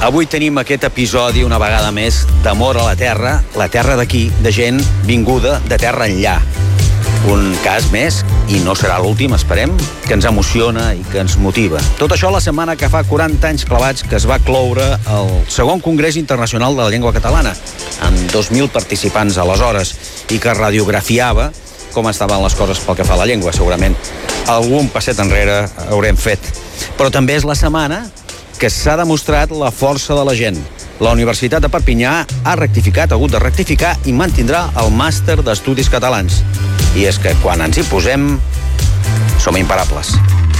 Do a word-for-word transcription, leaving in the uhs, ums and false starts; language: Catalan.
Avui tenim aquest episodi, una vegada més, d'amor a la terra, la terra d'aquí, de gent vinguda de terra enllà. Un cas més, i no serà l'últim, esperem, que ens emociona i que ens motiva. Tot això la setmana que fa quaranta anys clavats que es va cloure el segon Congrés Internacional de la Llengua Catalana, amb dos mil participants aleshores, i que radiografiava com estaven les coses pel que fa a la llengua. Segurament algun passet enrere haurem fet. Però també és la setmana que s'ha demostrat la força de la gent. La Universitat de Perpinyà ha rectificat, ha hagut de rectificar i mantindrà el màster d'Estudis Catalans. I és que quan ens hi posem, som imparables.